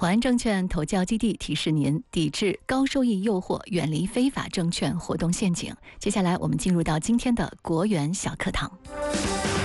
华安证券投教基地提示您：抵制高收益诱惑，远离非法证券活动陷阱。接下来我们进入到今天的国元小课堂。